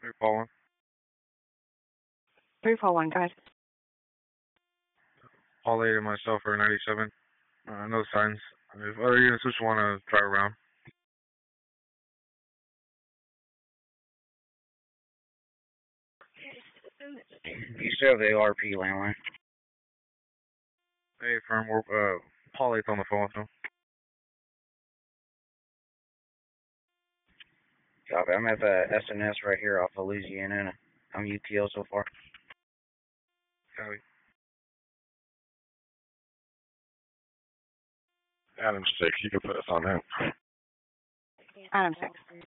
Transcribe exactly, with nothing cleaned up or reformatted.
three four one. three four one, go ahead. All eight and myself are ninety-seven. Uh, no signs. If other units just want to drive around. You still have the A R P landline? Hey, firm. We're, uh, Paul eight's on the phone with them. Copy. I'm at the S N S right here off of Louisiana. I'm U T O so far. Copy. Adam six, you can put us on him. Adam six.